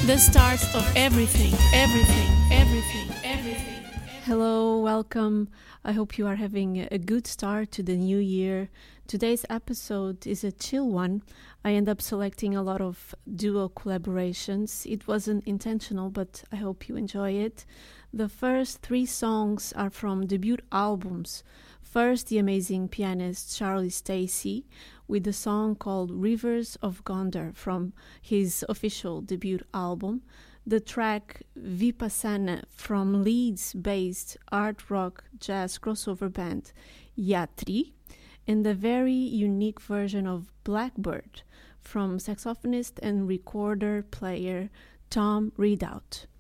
The start of everything. Hello, welcome. I hope you are having a good start to the new year. Today's episode is a chill one. I end up selecting a lot of duo collaborations. It wasn't intentional, but I hope you enjoy it. The first 3 songs are from debut albums. First, the amazing pianist Charlie Stacey with a song called Rivers of Gondar from his official debut album. The track Vipassana from Leeds-based art rock jazz crossover band Yatri, and the very unique version of Blackbird from saxophonist and recorder player Tom Ridout.